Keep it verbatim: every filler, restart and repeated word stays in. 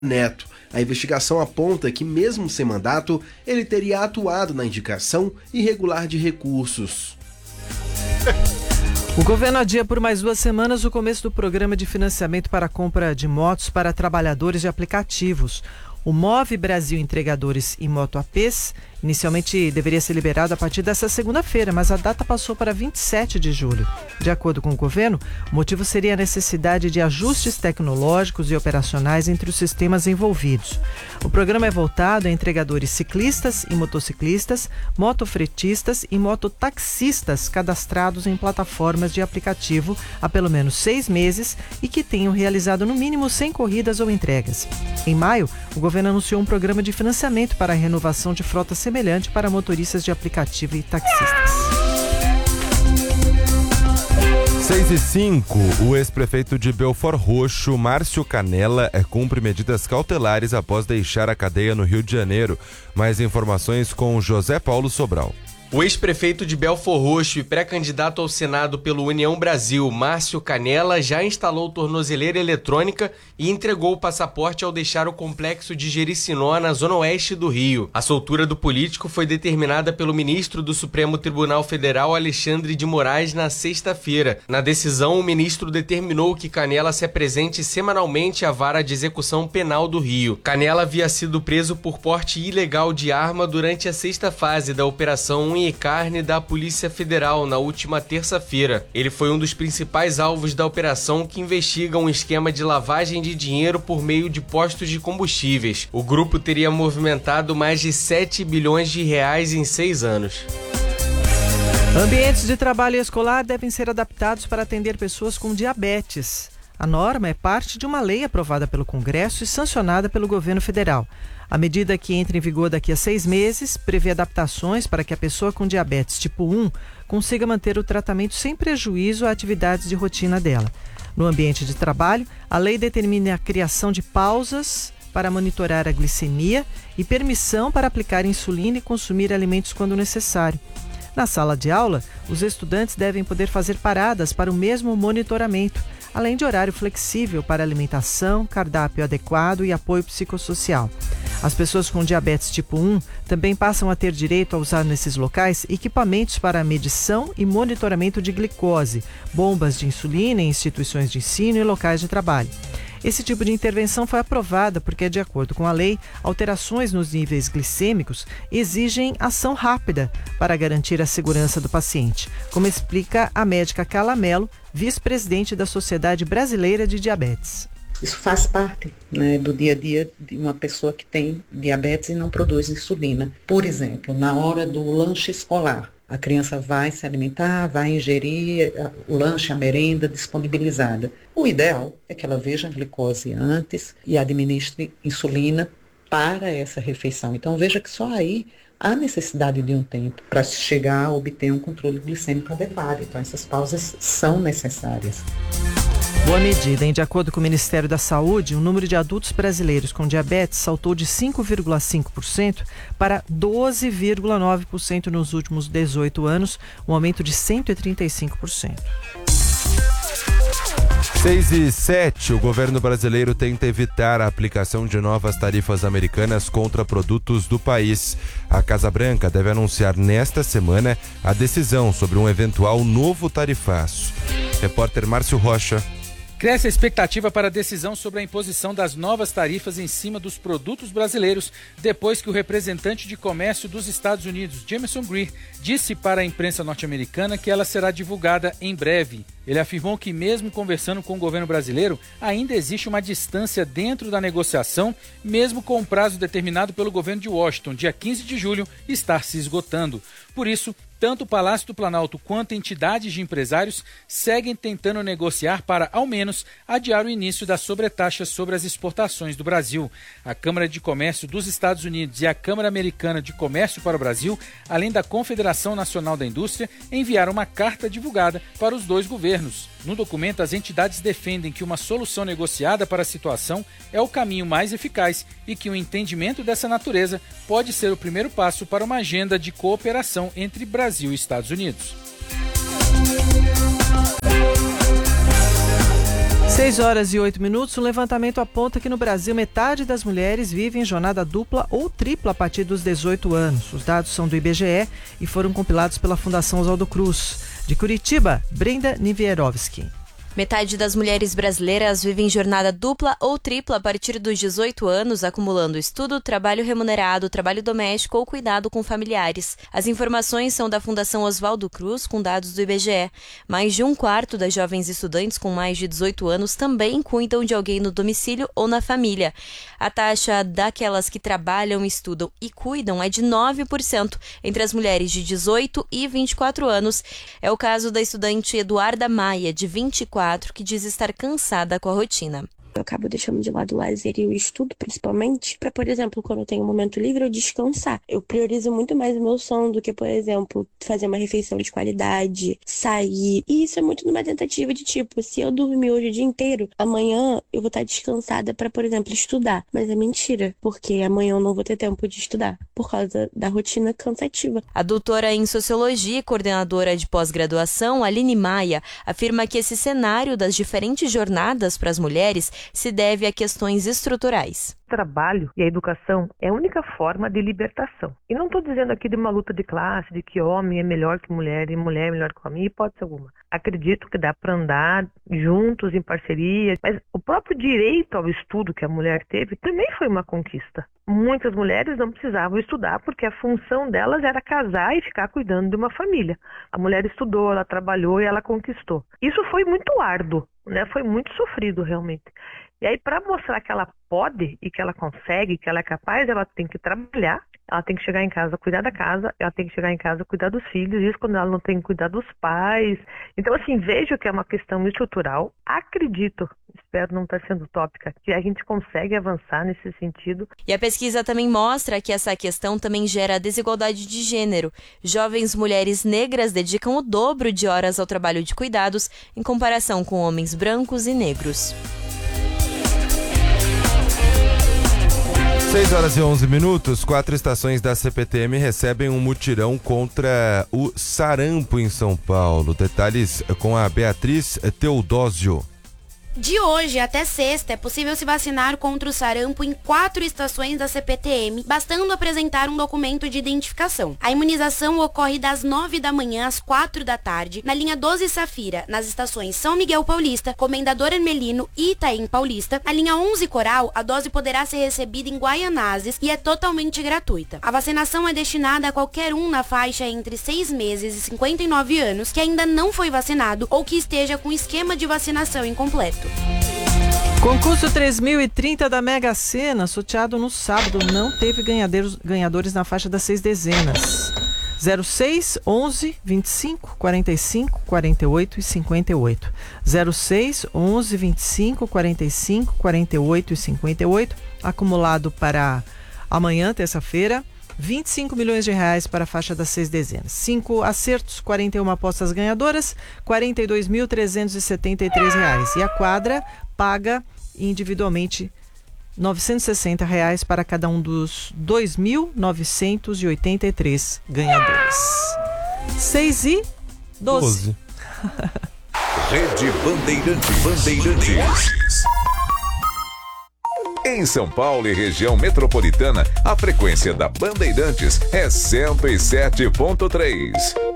Neto. A investigação aponta que, mesmo sem mandato, ele teria atuado na indicação irregular de recursos. O governo adia por mais duas semanas o começo do programa de financiamento para a compra de motos para trabalhadores de aplicativos. O Move Brasil Entregadores e Moto A Ps inicialmente deveria ser liberado a partir dessa segunda-feira, mas a data passou para vinte e sete de julho. De acordo com o governo, o motivo seria a necessidade de ajustes tecnológicos e operacionais entre os sistemas envolvidos. O programa é voltado a entregadores ciclistas e motociclistas, motofretistas e mototaxistas cadastrados em plataformas de aplicativo há pelo menos seis meses e que tenham realizado no mínimo cem corridas ou entregas. Em maio, o governo anunciou um programa de financiamento para a renovação de frota semelhante para motoristas de aplicativo e taxistas. seis e cinco, o ex-prefeito de Belford Roxo, Márcio Canella, cumpre medidas cautelares após deixar a cadeia no Rio de Janeiro. Mais informações com José Paulo Sobral. O ex-prefeito de Belford Roxo e pré-candidato ao Senado pelo União Brasil, Márcio Canella, já instalou tornozeleira eletrônica e entregou o passaporte ao deixar o complexo de Jericinó, na zona oeste do Rio. A soltura do político foi determinada pelo ministro do Supremo Tribunal Federal, Alexandre de Moraes, na sexta-feira. Na decisão, o ministro determinou que Canella se apresente semanalmente à vara de execução penal do Rio. Canella havia sido preso por porte ilegal de arma durante a sexta fase da Operação e Carne da Polícia Federal na última terça-feira. Ele foi um dos principais alvos da operação, que investiga um esquema de lavagem de dinheiro por meio de postos de combustíveis. O grupo teria movimentado mais de sete bilhões de reais em seis anos. Ambientes de trabalho escolar devem ser adaptados para atender pessoas com diabetes. A norma é parte de uma lei aprovada pelo Congresso e sancionada pelo governo federal. A medida, que entra em vigor daqui a seis meses, prevê adaptações para que a pessoa com diabetes tipo um consiga manter o tratamento sem prejuízo a atividades de rotina dela. No ambiente de trabalho, a lei determina a criação de pausas para monitorar a glicemia e permissão para aplicar insulina e consumir alimentos quando necessário. Na sala de aula, os estudantes devem poder fazer paradas para o mesmo monitoramento, além de horário flexível para alimentação, cardápio adequado e apoio psicossocial. As pessoas com diabetes tipo um também passam a ter direito a usar nesses locais equipamentos para medição e monitoramento de glicose, bombas de insulina em instituições de ensino e locais de trabalho. Esse tipo de intervenção foi aprovada porque, de acordo com a lei, alterações nos níveis glicêmicos exigem ação rápida para garantir a segurança do paciente, como explica a médica Carla Mello, vice-presidente da Sociedade Brasileira de Diabetes. Isso faz parte, né, do dia a dia de uma pessoa que tem diabetes e não produz insulina. Por exemplo, na hora do lanche escolar, a criança vai se alimentar, vai ingerir o lanche, a merenda disponibilizada. O ideal é que ela veja a glicose antes e administre insulina para essa refeição. Então veja que só aí há necessidade de um tempo para se chegar a obter um controle glicêmico adequado. Então essas pausas são necessárias. Boa medida, hein? De acordo com o Ministério da Saúde, o número de adultos brasileiros com diabetes saltou de cinco vírgula cinco por cento para doze vírgula nove por cento nos últimos dezoito anos, um aumento de cento e trinta e cinco por cento. seis e sete, o governo brasileiro tenta evitar a aplicação de novas tarifas americanas contra produtos do país. A Casa Branca deve anunciar nesta semana a decisão sobre um eventual novo tarifaço. Repórter Márcio Rocha. Cresce a expectativa para a decisão sobre a imposição das novas tarifas em cima dos produtos brasileiros, depois que o representante de comércio dos Estados Unidos, Jameson Greer, disse para a imprensa norte-americana que ela será divulgada em breve. Ele afirmou que, mesmo conversando com o governo brasileiro, ainda existe uma distância dentro da negociação, mesmo com o prazo determinado pelo governo de Washington, dia quinze de julho, estar se esgotando. Por isso, tanto o Palácio do Planalto quanto entidades de empresários seguem tentando negociar para, ao menos, adiar o início das sobretaxas sobre as exportações do Brasil. A Câmara de Comércio dos Estados Unidos e a Câmara Americana de Comércio para o Brasil, além da Confederação Nacional da Indústria, enviaram uma carta divulgada para os dois governos. No documento, as entidades defendem que uma solução negociada para a situação é o caminho mais eficaz e que um entendimento dessa natureza pode ser o primeiro passo para uma agenda de cooperação entre Brasil e Estados Unidos. seis horas e oito minutos, um levantamento aponta que no Brasil metade das mulheres vive em jornada dupla ou tripla a partir dos dezoito anos. Os dados são do I B G E e foram compilados pela Fundação Oswaldo Cruz. De Curitiba, Brenda Nivierovski. Metade das mulheres brasileiras vive em jornada dupla ou tripla a partir dos dezoito anos, acumulando estudo, trabalho remunerado, trabalho doméstico ou cuidado com familiares. As informações são da Fundação Oswaldo Cruz, com dados do I B G E. Mais de um quarto das jovens estudantes com mais de dezoito anos também cuidam de alguém no domicílio ou na família. A taxa daquelas que trabalham, estudam e cuidam é de nove por cento entre as mulheres de dezoito e vinte e quatro anos. É o caso da estudante Eduarda Maia, de vinte e quatro, que diz estar cansada com a rotina. Eu acabo deixando de lado o lazer e o estudo, principalmente, para, por exemplo, quando eu tenho um momento livre, eu descansar. Eu priorizo muito mais o meu sono do que, por exemplo, fazer uma refeição de qualidade, sair. E isso é muito numa tentativa de, tipo, se eu dormir hoje o dia inteiro, amanhã eu vou estar descansada para, por exemplo, estudar. Mas é mentira, porque amanhã eu não vou ter tempo de estudar, por causa da rotina cansativa. A doutora em Sociologia e coordenadora de pós-graduação, Aline Maia, afirma que esse cenário das diferentes jornadas para as mulheres se deve a questões estruturais. O trabalho e a educação é a única forma de libertação. E não estou dizendo aqui de uma luta de classe, de que homem é melhor que mulher e mulher é melhor que homem, hipótese alguma. Acredito que dá para andar juntos, em parceria, mas o próprio direito ao estudo que a mulher teve também foi uma conquista. Muitas mulheres não precisavam estudar porque a função delas era casar e ficar cuidando de uma família. A mulher estudou, ela trabalhou e ela conquistou. Isso foi muito árduo, né? Foi muito sofrido realmente. E aí, para mostrar que ela pode e que ela consegue, que ela é capaz, ela tem que trabalhar, ela tem que chegar em casa, cuidar da casa, ela tem que chegar em casa, cuidar dos filhos, isso quando ela não tem que cuidar dos pais. Então, assim, vejo que é uma questão estrutural. Acredito, espero não estar sendo utópica, que a gente consegue avançar nesse sentido. E a pesquisa também mostra que essa questão também gera desigualdade de gênero. Jovens mulheres negras dedicam o dobro de horas ao trabalho de cuidados em comparação com homens brancos e negros. seis horas e onze minutos, quatro estações da C P T M recebem um mutirão contra o sarampo em São Paulo. Detalhes com a Beatriz Teodósio. De hoje até sexta é possível se vacinar contra o sarampo em quatro estações da C P T M, bastando apresentar um documento de identificação. A imunização ocorre das nove da manhã às quatro da tarde, na linha doze Safira, nas estações São Miguel Paulista, Comendador Hermelino e Itaim Paulista. Na linha onze Coral, a dose poderá ser recebida em Guaianazes e é totalmente gratuita. A vacinação é destinada a qualquer um na faixa entre seis meses e cinquenta e nove anos que ainda não foi vacinado ou que esteja com esquema de vacinação incompleto. Concurso três mil e trinta da Mega Sena, sorteado no sábado, não teve ganhadores, ganhadores na faixa das seis dezenas. zero seis, onze, vinte e cinco, quarenta e cinco, quarenta e oito e cinquenta e oito. zero seis, onze, vinte e cinco, quarenta e cinco, quarenta e oito e cinquenta e oito. Acumulado para amanhã, terça-feira, vinte e cinco milhões de reais para a faixa das seis dezenas. Cinco acertos, quarenta e uma apostas ganhadoras, quarenta e dois mil trezentos e setenta e três reais. E a quadra paga individualmente novecentos e sessenta reais para cada um dos dois mil novecentos e oitenta e três ganhadores. seis e doze. Rede Bandeirantes. Bandeirantes. Em São Paulo e região metropolitana, a frequência da Bandeirantes é cento e sete ponto três.